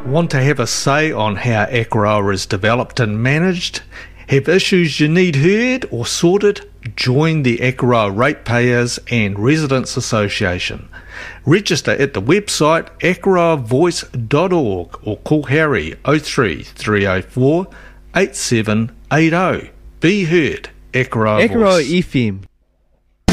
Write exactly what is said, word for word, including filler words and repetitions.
Want to have a say on how Akaroa is developed and managed? Have issues you need heard or sorted? Join the Akaroa Ratepayers and Residents Association. Register at the website akaroa voice dot org or call Harry oh three, three oh four, eight seven eight oh. Be heard, Akaroa Akaroa Voice. F M.